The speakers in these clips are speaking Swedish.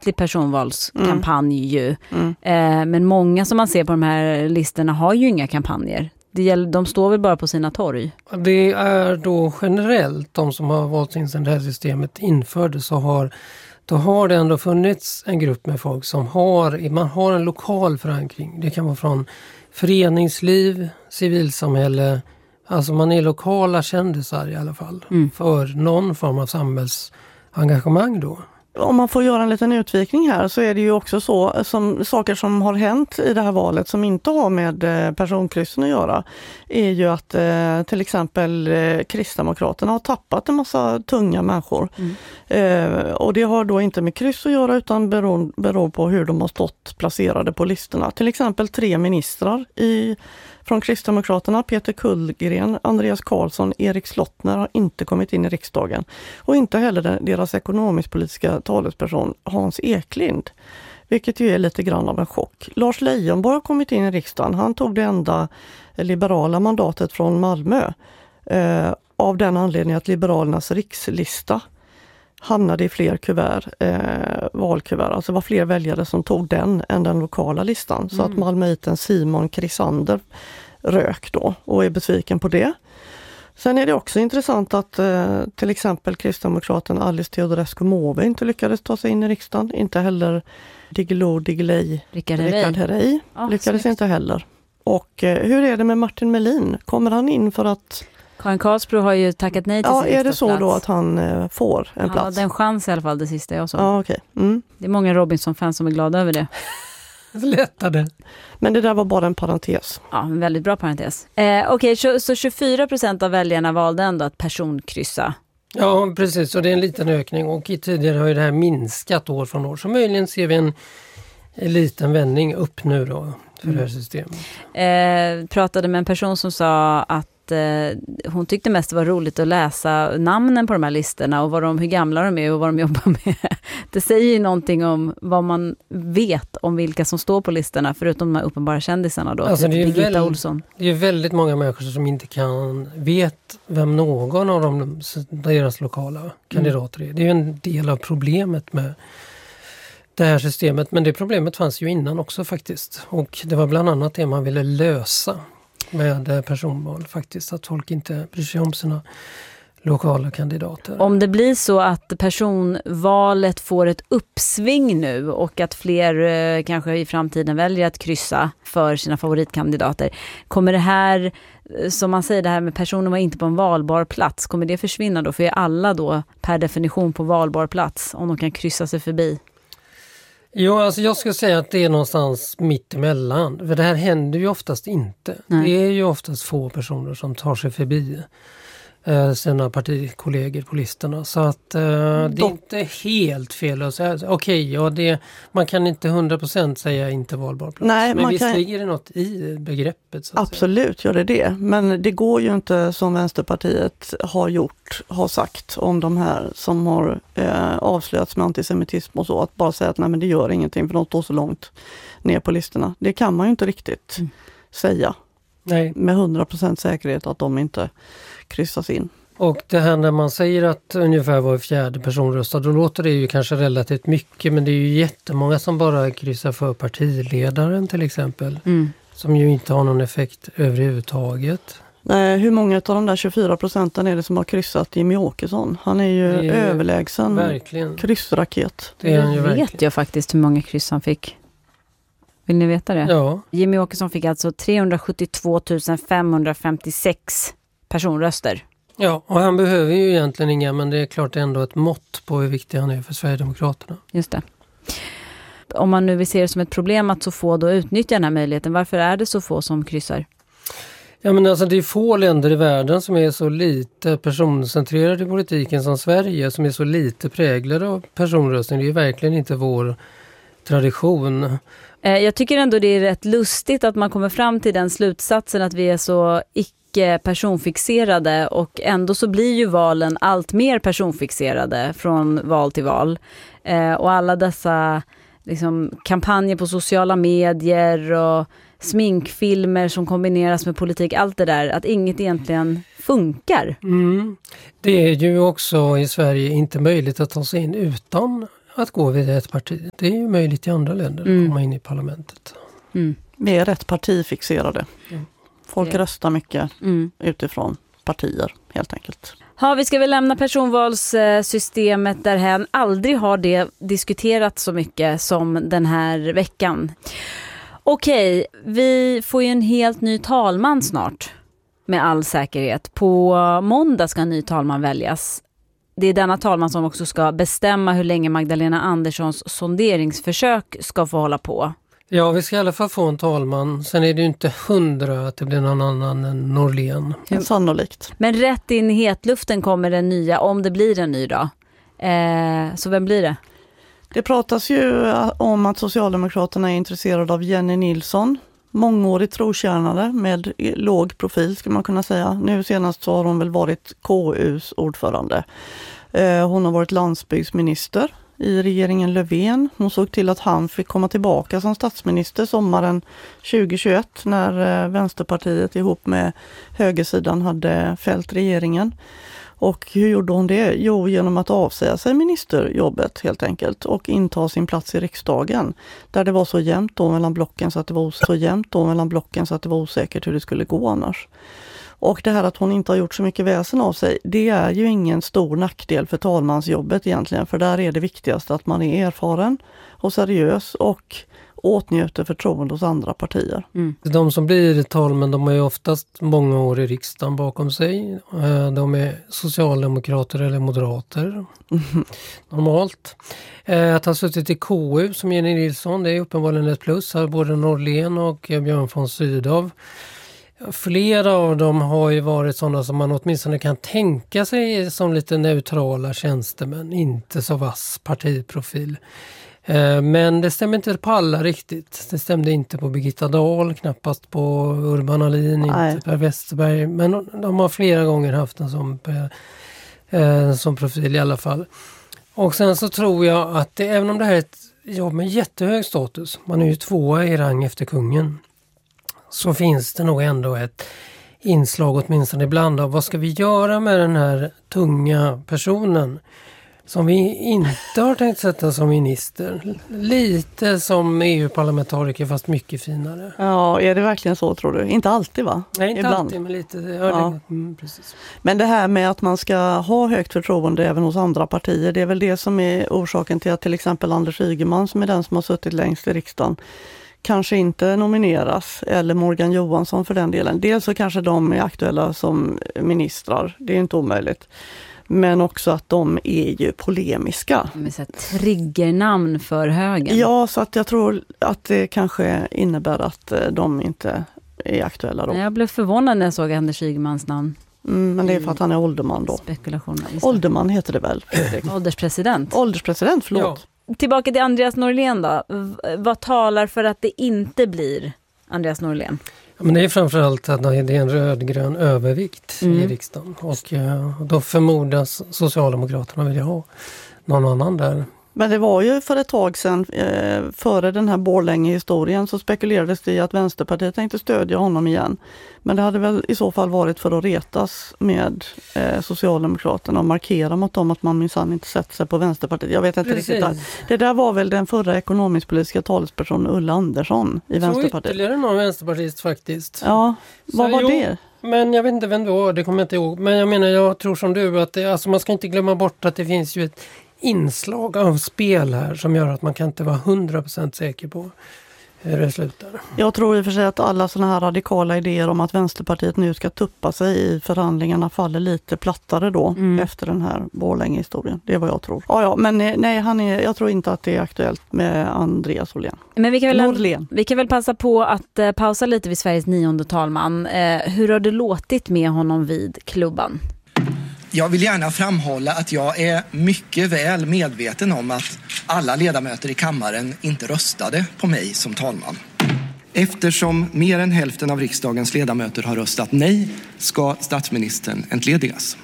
ordentlig personvalskampanj ju. Men många som man ser på de här listorna har ju inga kampanjer. De står väl bara på sina torg? Det är då generellt, de som har valt in sedan det här systemet infördes, då har det ändå funnits en grupp med folk som man har en lokal förankring. Det kan vara från föreningsliv, civilsamhälle, alltså man är lokala kändisar i alla fall för någon form av samhällsengagemang då. Om man får göra en liten utvikning här så är det ju också så som saker som har hänt i det här valet som inte har med personkryssen att göra är ju att till exempel Kristdemokraterna har tappat en massa tunga människor. Och det har då inte med kryss att göra utan beror på hur de har stått placerade på listorna. Till exempel 3 ministrar från Kristdemokraterna, Peter Kullgren, Andreas Karlsson, Erik Slottner har inte kommit in i riksdagen. Och inte heller deras ekonomisk-politiska talesperson Hans Eklind. Vilket ju är lite grann av en chock. Lars Leijonborg har kommit in i riksdagen. Han tog det enda liberala mandatet från Malmö. Av den anledningen att Liberalernas rikslista hamnade i fler valkuvert. Alltså det var fler väljare som tog den än den lokala listan. Så att malmöiten Simon Krisander rök då och är besviken på det. Sen är det också intressant att till exempel Kristdemokraten Alice Teodorescu Måwe inte lyckades ta sig in i riksdagen. Inte heller Rickard Herrey lyckades inte heller. Och hur är det med Martin Melin? Kommer han in för att... Karin Karlsbro har ju tackat nej till sin är det så då att han får en plats? Ja, den chans i alla fall, det sista jag sa. Ja, okej. Det är många Robinson-fans som är glada över det. Lättade. Men det där var bara en parentes. Ja, en väldigt bra parentes. Okej, så 24% av väljarna valde ändå att personkryssa. Ja, precis. Och det är en liten ökning. Och tidigare har ju det här minskat år från år. Så möjligen ser vi en liten vändning upp nu då för det här systemet. Pratade med en person som sa att hon tyckte mest det var roligt att läsa namnen på de här listorna och hur gamla de är och vad de jobbar med. Det säger ju någonting om vad man vet om vilka som står på listorna förutom de här uppenbara kändisarna då. Alltså Birgitta Olsson. Det är väldigt många människor som inte vet vem någon av deras lokala kandidater är. Det är ju en del av problemet med det här systemet, men det problemet fanns ju innan också faktiskt. Och det var bland annat det man ville lösa med personval faktiskt, att folk inte bryr sig om sina lokala kandidater. Om det blir så att personvalet får ett uppsving nu och att fler kanske i framtiden väljer att kryssa för sina favoritkandidater, kommer det här, som man säger, det här med personer var inte på en valbar plats, kommer det försvinna då? För är alla då per definition på valbar plats om de kan kryssa sig förbi? Jo, alltså jag skulle säga att det är någonstans mitt emellan. För det här händer ju oftast inte. Nej. Det är ju oftast få personer som tar sig förbi sina partikollegor på listorna. Så att det är inte helt fel att säga. Man kan inte 100% säga inte valbar plats. Nej, men visst ligger det något i begreppet. Så att absolut gör det. Men det går ju inte som Vänsterpartiet har sagt om de här som har avslöjats med antisemitism och så. Att bara säga att nej, men det gör ingenting för de står så långt ner på listorna. Det kan man ju inte riktigt säga. Nej. Med 100% säkerhet att de inte kryssas in. Och det här när man säger att ungefär var fjärde person röstar, då låter det ju kanske relativt mycket, men det är ju jättemånga som bara kryssar för partiledaren till exempel. Som ju inte har någon effekt överhuvudtaget. Nej, hur många av de där 24% är det som har kryssat Jimmie Åkesson? Han är ju överlägsen kryssraket. Det vet jag faktiskt hur många kryss han fick. Vill ni veta det? Ja. Jimmie Åkesson fick alltså 372 556 personröster. Ja, och han behöver ju egentligen inga, men det är klart ändå ett mått på hur viktig han är för Sverigedemokraterna. Just det. Om man nu vill se det som ett problem att så få då utnyttjar den här möjligheten, varför är det så få som kryssar? Ja, men alltså det är få länder i världen som är så lite personcentrerade i politiken som Sverige, som är så lite präglade av personröstning. Det är verkligen inte vår tradition. Jag tycker ändå det är rätt lustigt att man kommer fram till den slutsatsen att vi är så icke-personfixerade, och ändå så blir ju valen allt mer personfixerade från val till val. Och alla dessa liksom, kampanjer på sociala medier och sminkfilmer som kombineras med politik, allt det där, att inget egentligen funkar. Det är ju också i Sverige inte möjligt att ta sig in utan att gå via ett parti. Det är ju möjligt i andra länder att komma in i parlamentet. Vi är rätt partifixerade. Folk röstar mycket utifrån partier helt enkelt. Ja, vi ska väl lämna personvalssystemet därhän. Aldrig har det diskuterats så mycket som den här veckan. Okej, vi får ju en helt ny talman snart. Med all säkerhet. På måndag ska en ny talman väljas. Det är denna talman som också ska bestämma hur länge Magdalena Anderssons sonderingsförsök ska få hålla på. Ja, vi ska i alla fall få en talman. Sen är det ju inte 100 att det blir någon annan än Norlén. Sannolikt. Men rätt in i hetluften kommer den nya, om det blir en ny då. Så vem blir det? Det pratas ju om att Socialdemokraterna är intresserade av Jenny Nilsson. Mångårig trotjänare med låg profil skulle man kunna säga. Nu senast så har hon väl varit KUs ordförande. Hon har varit landsbygdsminister i regeringen Löfven. Hon såg till att han fick komma tillbaka som statsminister sommaren 2021 när Vänsterpartiet ihop med högersidan hade fällt regeringen. Och hur gjorde hon det? Jo, genom att avsäga sig ministerjobbet helt enkelt och inta sin plats i riksdagen. Där det var så jämnt då mellan blocken så att det var osäkert hur det skulle gå annars. Och det här att hon inte har gjort så mycket väsen av sig, det är ju ingen stor nackdel för talmansjobbet egentligen. För där är det viktigaste att man är erfaren och seriös och åtnjuter förtroende hos andra partier. De som blir talmän, de har ju oftast många år i riksdagen bakom sig. De är socialdemokrater eller moderater. Normalt. Att ha suttit i KU som Jenny Nilsson, det är uppenbarligen ett plus. Här både Norlén och Björn von Sydow. Flera av dem har ju varit sådana som man åtminstone kan tänka sig som lite neutrala tjänstemän. Inte så vass partiprofil. Men det stämmer inte på alla riktigt. Det stämde inte på Birgitta Dahl, knappast på Urban Ahlin, inte Per Westerberg. Men de har flera gånger haft en som profil i alla fall. Och sen så tror jag att även om det här är ett jobb med jättehög status, man är ju 2 i rang efter kungen, så finns det nog ändå ett inslag åtminstone ibland av vad ska vi göra med den här tunga personen som vi inte har tänkt sätta som minister. Lite som EU-parlamentariker fast mycket finare. Ja, är det verkligen så tror du? Inte alltid va? Nej, inte ibland. Alltid, men lite. Precis. Men det här med att man ska ha högt förtroende även hos andra partier, det är väl det som är orsaken till att till exempel Anders Ygeman, som är den som har suttit längst i riksdagen, kanske inte nomineras, eller Morgan Johansson för den delen. Dels så kanske de är aktuella som ministrar, det är inte omöjligt. Men också att de är ju polemiska. De är så här triggernamn för högen. Ja, så att jag tror att det kanske innebär att de inte är aktuella då. Jag blev förvånad när jag såg Anders Ygemans namn. Men det är för att han är ålderman då. Spekulationer. Ålderman heter det väl? Ålderspresident. Ålderspresident, förlåt. Ja. Tillbaka till Andreas Norlén då. Vad talar för att det inte blir Andreas Norlén? Men det är framförallt att det är en rödgrön övervikt i riksdagen. Och då förmodas Socialdemokraterna vilja ha någon annan där. Men det var ju för ett tag sedan, före den här Borlänge-historien, så spekulerades det i att Vänsterpartiet tänkte stödja honom igen. Men det hade väl i så fall varit för att retas med Socialdemokraterna och markera mot dem att man minsann inte sätter sig på Vänsterpartiet. Jag vet inte riktigt. Det där var väl den förra ekonomisk-politiska talespersonen Ulla Andersson i Vänsterpartiet. Så ytterligare någon vänsterpartist faktiskt. Ja, vad var det? Men jag vet inte vem det var, det kommer jag inte ihåg. Men jag menar, jag tror som du att alltså man ska inte glömma bort att det finns ju ett inslag av spel här som gör att man kan inte vara 100% säker på hur det slutar. Jag tror i och för sig att alla sådana här radikala idéer om att Vänsterpartiet nu ska tuppa sig i förhandlingarna faller lite plattare då efter den här Borlänge-historien. Det är vad jag tror. Ja, men nej, jag tror inte att det är aktuellt med Andreas Norlén. Men vi kan väl passa på att pausa lite vid Sveriges 9:e talman. Hur har det låtit med honom vid klubban? Jag vill gärna framhålla att jag är mycket väl medveten om att alla ledamöter i kammaren inte röstade på mig som talman. Eftersom mer än hälften av riksdagens ledamöter har röstat nej ska statsministern entledigas.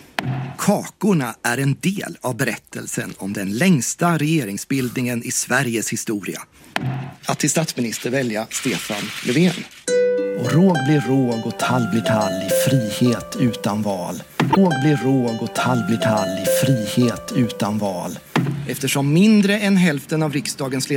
Kakorna är en del av berättelsen om den längsta regeringsbildningen i Sveriges historia. Att till statsminister välja Stefan Löfven. Och råg blir råg och tall blir tall i frihet utan val. Råg blir råg och tall blir tall i frihet utan val. Eftersom mindre än hälften av riksdagens